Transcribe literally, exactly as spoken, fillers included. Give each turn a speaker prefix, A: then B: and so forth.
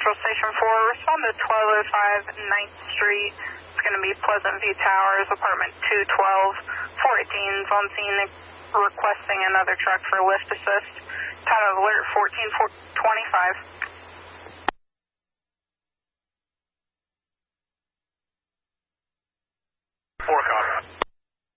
A: Central Station four, respond to twelve oh five ninth Street. It's going to be Pleasant View Towers, apartment two twelve. four eighteen's on scene requesting another truck for lift assist. Time of alert fourteen twenty-five.
B: Four copy.